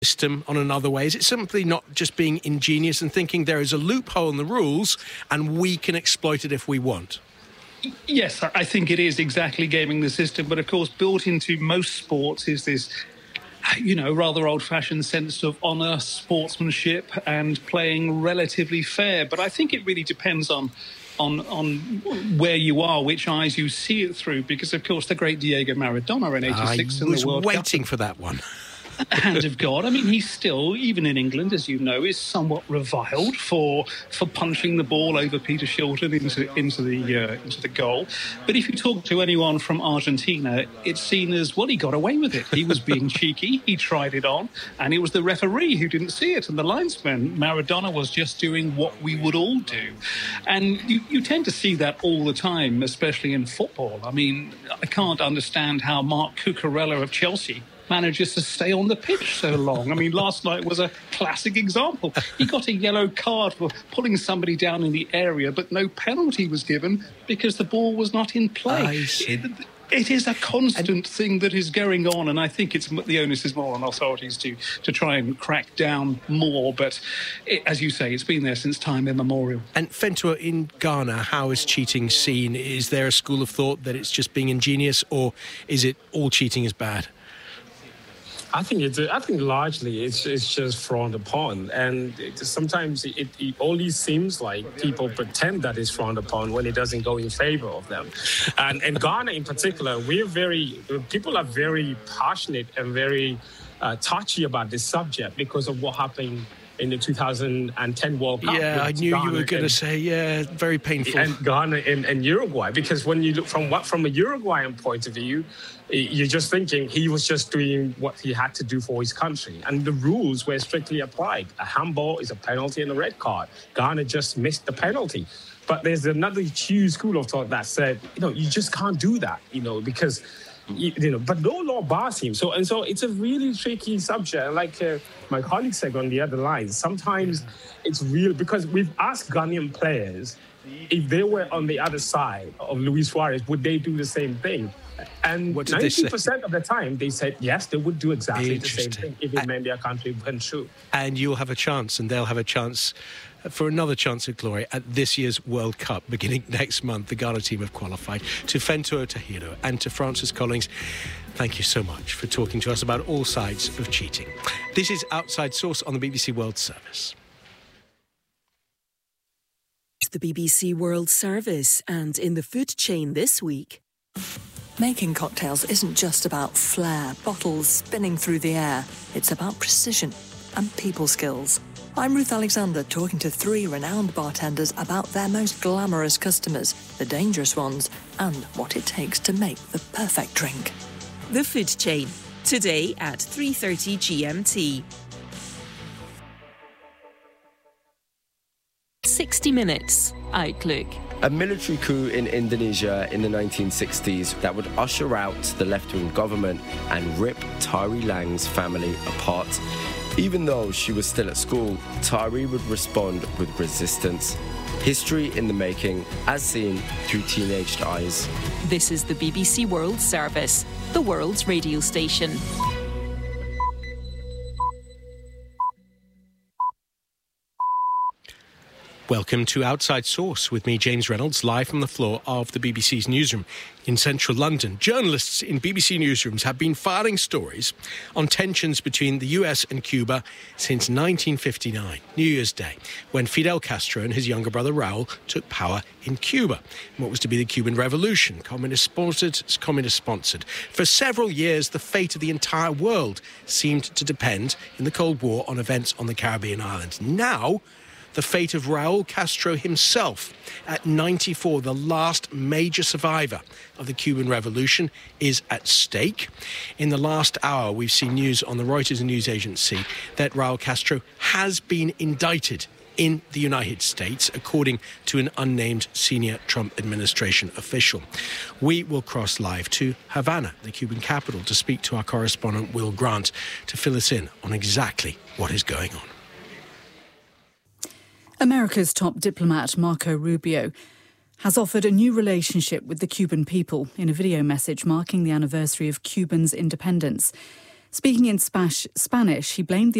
system on another way? Is it simply not just being ingenious and thinking there is a loophole in the rules and we can exploit it if we want? Yes, I think it is exactly gaming the system. But of course, built into most sports is this, rather old-fashioned sense of honour, sportsmanship and playing relatively fair. But I think it really depends on where you are, which eyes you see it through, because, of course, the great Diego Maradona in 86 in the World Cup. I was waiting for that one. Hand of God. I mean, he's still, even in England, as you know, is somewhat reviled for punching the ball over Peter Shilton into the goal. But if you talk to anyone from Argentina, it's seen as, well, he got away with it. He was being cheeky. He tried it on, and it was the referee who didn't see it, and the linesman. Maradona was just doing what we would all do, and you tend to see that all the time, especially in football. I mean, I can't understand how Mark Cucurella of Chelsea manages to stay on the pitch so long. I mean, last night was a classic example. He got a yellow card for pulling somebody down in the area, but no penalty was given because the ball was not in play. It is a constant thing that is going on, and I think the onus is more on authorities to try and crack down more. But as you say, it's been there since time immemorial. And Fentua, in Ghana, how is cheating seen? Is there a school of thought that it's just being ingenious, or is it all cheating is bad? I think largely it's just frowned upon, and sometimes it only seems like people pretend that it's frowned upon when it doesn't go in favor of them. And in Ghana, in particular, people are very passionate and very touchy about this subject because of what happened in the 2010 World Cup. Yeah, I knew you were going to say, very painful. And Ghana and Uruguay, because when you look from a Uruguayan point of view, you're just thinking he was just doing what he had to do for his country. And the rules were strictly applied. A handball is a penalty and a red card. Ghana just missed the penalty. But there's another huge school of thought that said, you just can't do that, because... but no law bars him. So it's a really tricky subject. Like my colleague said on the other line, sometimes it's real because we've asked Ghanaian players if they were on the other side of Luis Suarez, would they do the same thing? And 90% of the time, they said yes, they would do exactly the same thing if it meant their country went through. And you'll have a chance, and they'll have a chance for another chance at glory at this year's World Cup beginning next month. The Ghana team have qualified. To Fentua Tahiro and to Francis Collins, thank you so much for talking to us about all sides of cheating. This is Outside Source on the BBC World Service. The BBC World Service, and in the food chain this week. Making cocktails isn't just about flair, bottles spinning through the air. It's about precision and people skills. I'm Ruth Alexander, talking to 3 renowned bartenders about their most glamorous customers, the dangerous ones, and what it takes to make the perfect drink. The Food Chain, today at 3:30 GMT. 60 Minutes, Outlook. A military coup in Indonesia in the 1960s that would usher out the left-wing government and rip Tari Lang's family apart. Even though she was still at school, Tari would respond with resistance. History in the making, as seen through teenaged eyes. This is the BBC World Service, the world's radio station. Welcome to Outside Source with me, James Reynolds, live from the floor of the BBC's newsroom in central London. Journalists in BBC newsrooms have been filing stories on tensions between the US and Cuba since 1959, New Year's Day, when Fidel Castro and his younger brother Raul took power in Cuba, in what was to be the Cuban Revolution, communist-sponsored. For several years, the fate of the entire world seemed to depend in the Cold War on events on the Caribbean islands. Now, the fate of Raul Castro himself, at 94, the last major survivor of the Cuban Revolution, is at stake. In the last hour, we've seen news on the Reuters news agency that Raul Castro has been indicted in the United States, according to an unnamed senior Trump administration official. We will cross live to Havana, the Cuban capital, to speak to our correspondent Will Grant to fill us in on exactly what is going on. America's top diplomat, Marco Rubio, has offered a new relationship with the Cuban people in a video message marking the anniversary of Cuba's independence. Speaking in Spanish, he blamed the